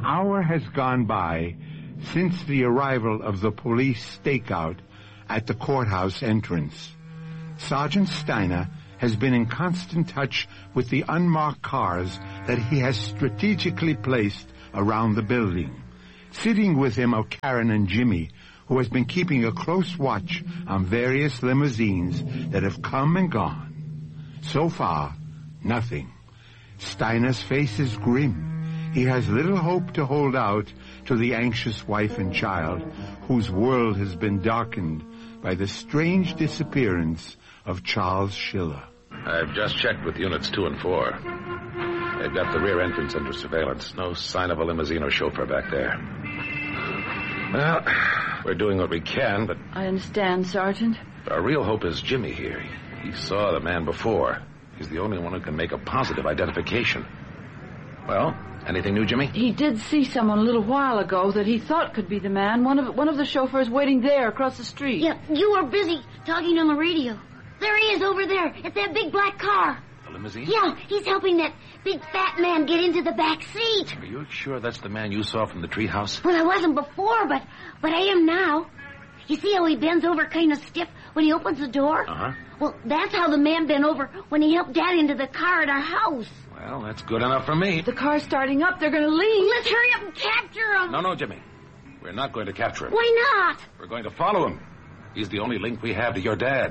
hour has gone by since the arrival of the police stakeout at the courthouse entrance. Sergeant Steiner has been in constant touch with the unmarked cars that he has strategically placed around the building. Sitting with him are Karen and Jimmy, who has been keeping a close watch on various limousines that have come and gone. So far, nothing. Steiner's face is grim. He has little hope to hold out to the anxious wife and child, whose world has been darkened by the strange disappearance of Charles Schiller. I've just checked with units 2 and 4. They've got the rear entrance under surveillance. No sign of a limousine or chauffeur back there. Well, we're doing what we can, but... I understand, Sergeant. Our real hope is Jimmy here. He saw the man before. He's the only one who can make a positive identification. Well, anything new, Jimmy? He did see someone a little while ago that he thought could be the man. One of the chauffeurs waiting there across the street. Yeah, you were busy talking on the radio. There he is over there. It's that big black car. The limousine? Yeah, he's helping that big fat man get into the back seat. Are you sure that's the man you saw from the treehouse? Well, I wasn't before, but I am now. You see how he bends over kind of stiff when he opens the door? Uh-huh. Well, that's how the man bent over when he helped Dad into the car at our house. Well, that's good enough for me. The car's starting up. They're going to leave. Let's hurry up and capture him. No, Jimmy. We're not going to capture him. Why not? We're going to follow him. He's the only link we have to your dad.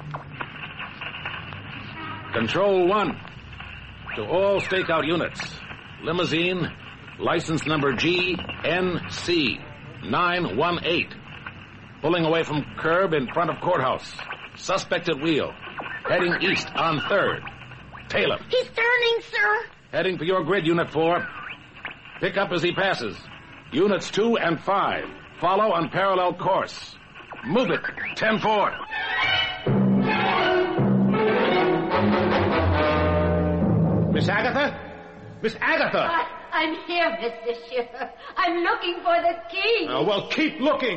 Control 1. To all stakeout units. Limousine, license number GNC 918. Pulling away from curb in front of courthouse. Suspect at wheel. Heading east on 3rd. Tail him. He's turning, sir. Heading for your grid, Unit 4. Pick up as he passes. Units 2 and 5. Follow on parallel course. Move it. 10-4. Miss Agatha? Miss Agatha! I'm here, Mr. Schiller. I'm looking for the key. Oh, well, keep looking.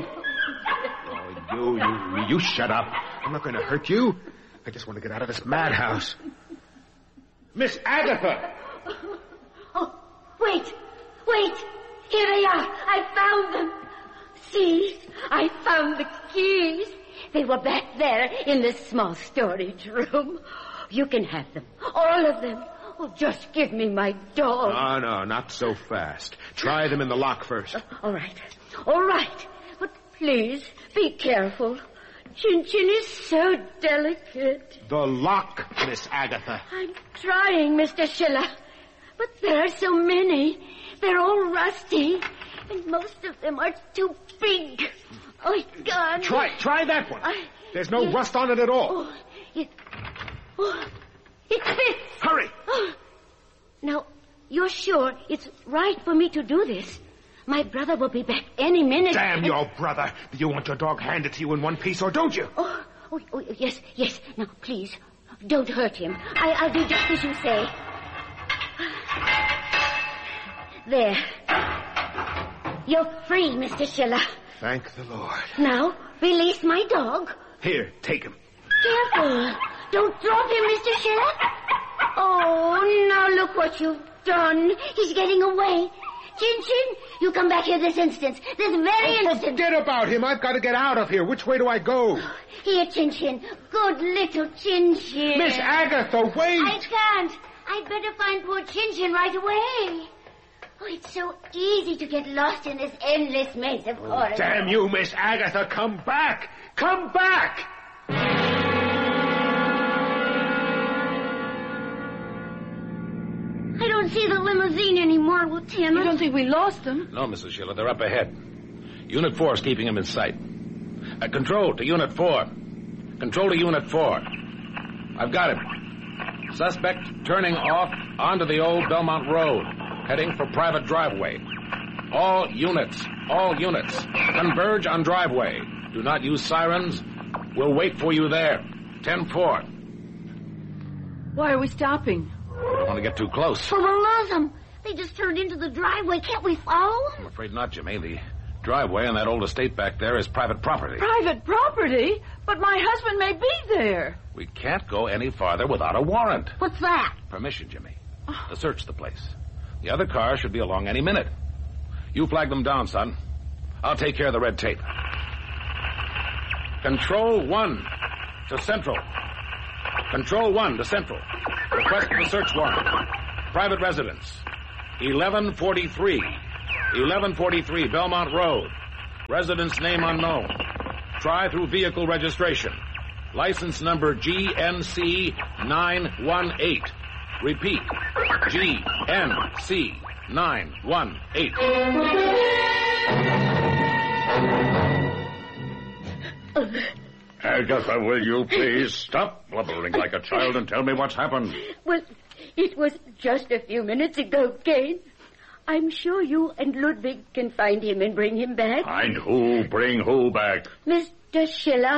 Oh, you shut up. I'm not going to hurt you. I just want to get out of this madhouse. Miss Agatha! Oh, wait. Here they are. I found them. See, I found the keys. They were back there in this small storage room. You can have them. All of them. Oh, just give me my dog. Oh, no, not so fast. Try them in the lock first. All right. But please, be careful. Chin-Chin is so delicate. The lock, Miss Agatha. I'm trying, Mr. Schiller. But there are so many. They're all rusty. And most of them are too big. Oh, God. Try that one. There's no rust on it at all. It fits. Hurry. Now, you're sure it's right for me to do this? My brother will be back any minute. Damn your brother. Do you want your dog handed to you in one piece, or don't you? Oh, yes. Now, please, don't hurt him. I'll do just as you say. There. You're free, Mr. Schiller. Thank the Lord. Now, release my dog. Here, take him. Careful. Don't drop him, Mr. Schiller. Oh, now look what you've done. He's getting away. Chin-Chin, you come back here this instant. This very instant. Forget about him. I've got to get out of here. Which way do I go? Here, Chin-Chin. Good little Chin-Chin. Miss Agatha, wait. I can't. I'd better find poor Chin-Chin right away. Oh, it's so easy to get lost in this endless maze of corridors. Damn you, Miss Agatha. Come back. Come back. I don't see the limousine anymore, Lieutenant. You don't think we lost them? No, Mrs. Schiller, they're up ahead. Unit 4 is keeping them in sight. Control to Unit 4. Control to Unit 4. I've got him. Suspect turning off onto the old Belmont Road, heading for private driveway. All units, converge on driveway. Do not use sirens. We'll wait for you there. 10-4. Why are we stopping? We don't want to get too close. But we'll lose them. They just turned into the driveway. Can't we follow them? I'm afraid not, Jimmy. The driveway on that old estate back there is private property. Private property? But my husband may be there. We can't go any farther without a warrant. What's that? Permission, Jimmy. To search the place. The other car should be along any minute. You flag them down, son. I'll take care of the red tape. Control 1 to Central. Control 1 to Central. Request for the search warrant. Private residence. 1143. 1143 Belmont Road. Residence name unknown. Try through vehicle registration. License number GNC 918. Repeat. GNC 918. Agatha, will you please stop blubbering like a child and tell me what's happened? Well, it was just a few minutes ago, Kane. I'm sure you and Ludwig can find him and bring him back. Find who? Bring who back? Mr. Schiller.